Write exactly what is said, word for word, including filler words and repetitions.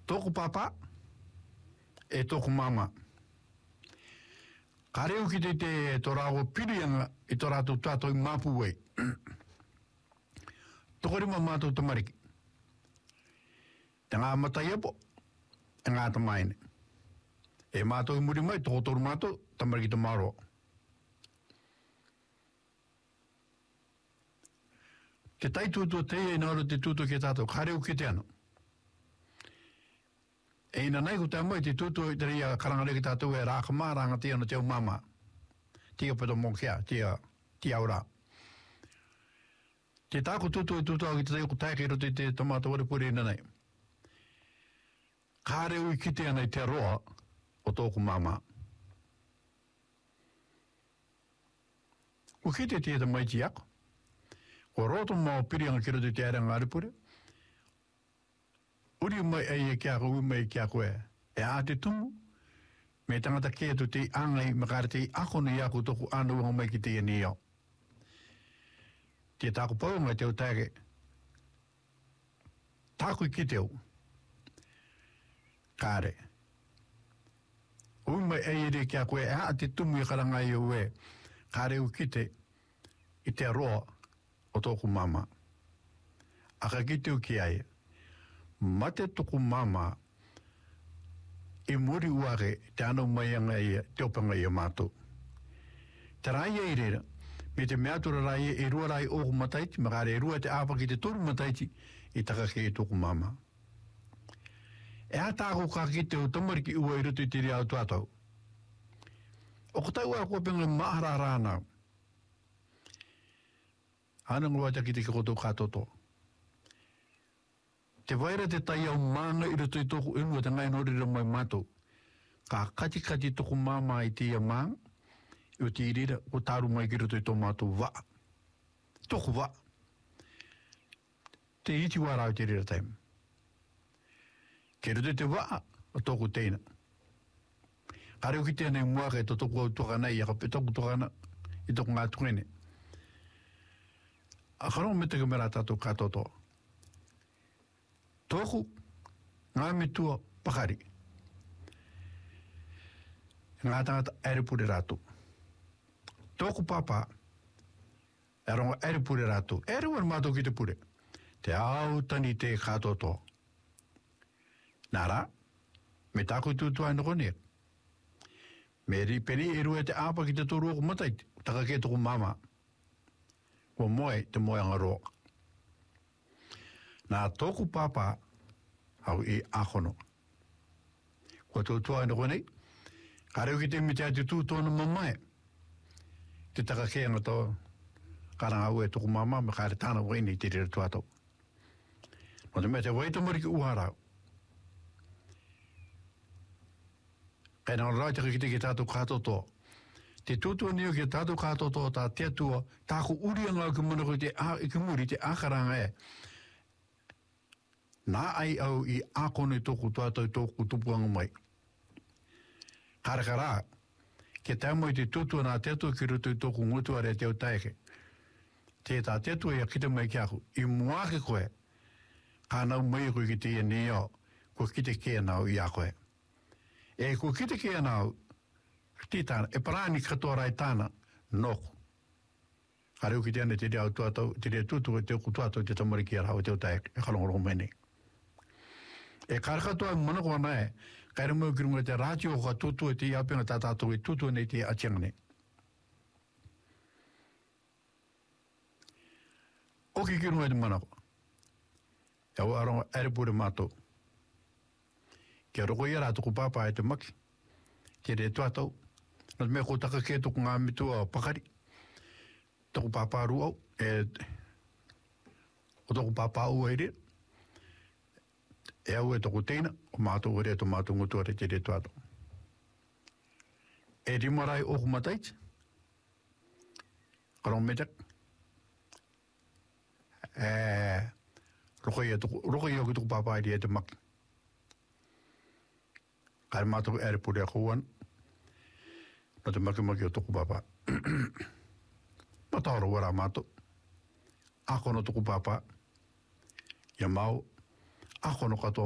Tōku papa e tōku mama. Ka reo ki te te tō rāo pirianga i tō rātou tātou i māpu wei. Tōko rima mātou tamariki. Te ngā matai apo, e ngā tamaine. E mātou i muri mai, tōko tōru mātou, tamariki te māroa. Ke tai tūtua te e nāro te tūtua ke tātou, ka reo ki te ano. E ina nei ko te amai te tūtua i te ria karangare ki tātou e rāka māranga te ano te au mama. Tia pato mōkea, tia, tia aura. Te tāko tūtua i tūtua ki te teo ko taike i roto i te tomata wale puri ina nei. Ka reo i ki te anai te roa o tōku mama. Ko ki te tia te maiti ako. Ko roto mao pirianga ki roto i te aranga aripure. Uri mai ai e kia ko mai kia ko e. E a te tumu. Me tangata kia tu te angai makare te akono i aku toku anu o mai ki te ni o. Te tāku pau mai te o tāke. Tāku i ki te o. Kāre. Uri mai ai e kia ko e. E a te tumu i karangai o e. Kāre u ki te. I te roa. O tōku mama. Aka ki te o ki ai. Mate tōku mama. I muri uare te anau mai anga i te opanga i a mātou. Te rai e reira. Me te meatura rai e rua rai oku mataiti. Makare e rua te apa ki te toru mataiti. I taka ke i tōku mama. E a tāko ka ki te o tamariki ua i rutu i te rea o tuatau. O kutau a kua penga mahara rānau. Ana ngua taki te koto katoto. Te waira te tai au manga i roto i toku inua te ngai nori mai mātou. Ka kati kati toku mama i te ia manga. I o te irira o taru mai ki roto i tō mātou wa. Toku wa. Te iti wara o te irira taim. Ke roto te wa o toku teina. Ka reo ki tēnei muaka i to toku au tokana i aka pe toku tokana i toku ngā tuene. A karo me te kamera tātou katoto. Tōku, ngā mitua pakari. Ngā tangata aerepure rātou. Tōku papa, e ronga aerepure rātou. Aerepure mātou ki te pure. Te au tani te katoto. Nara, me tāku tūtua ino konea. Me riperi e rua te apa ki te tōru oku mataiti. Taka ke tōku mama. Ko moe te moe anga roa. Nā tōku papa au i akono. Ko tō tua ina konei, ka reo ki te mite ati tū tōna mamae. Te taka kea nga tō karanga ue tōku mama, me kāre tāna waini te rira tuatau. No te mea te waita mariki uharau. Kei nā rai taka ki te ki tātou kātou tō. Te tūtua nio ki tātou kātoto tā te atua, tāku urianga ki mana koe te a, i ki muri te ākaranga e. Nā ai au i ākone tōku tātou tōku tupuanga mai. Karakara, ke tāmoi te tūtua nā te atua ki rutu i tōku ngutuare te au taike. Te tā te atua i a kita mai ki aku, i muake koe, ka nau mai koe ki te ia nio, ko ki te kea nau i a koe. E ko ki te kea nau, Titana, e parani katoa rai tāna, noku. Ka reo ki te ane te reo tuatau, te reo tūtua te oku tuatau te tamariki arau te o tae, e kalongorongo mene. E karakatoa mana koa nae, kai ramau ki runga te rātio o ka tūtua te iapenga tā tātou e tūtua nei te atiangane. Oki ki runga te mana koa. E au aronga arepure mātou. Kia roko i ara tuku pāpā e te maki. Te reo tuatau. Nā mea ko taka ke toku ngā mitua pakari. Toku pāpāru au. E, o toku pāpāu e rea. E au e toku teina. O mātou e rea to mātou ngutua re te rea tuatau. E rimarai oku mataiti. Karong metak. E roko i au ki toku pāpā e rea te maki. Kare mātou e repure a kouan. No te maki maki o toku papa. Mataoro wara mātou. Ako no toku papa. Ia mau. Ako no katoa